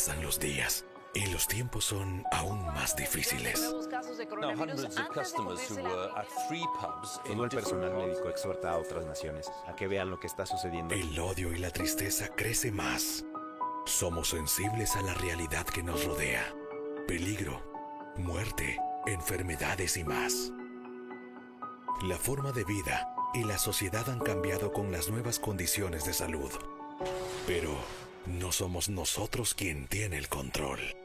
Pasan los días y los tiempos son aún más difíciles. Now, hundreds of customers who were at 3 pubs in Todo el personal different médico exhorta a otras naciones a que vean lo que está sucediendo. El odio y la tristeza crece más. Somos sensibles a la realidad que nos rodea. Peligro, muerte, enfermedades y más. La forma de vida y la sociedad han cambiado con las nuevas condiciones de salud. Pero no somos nosotros quien tiene el control.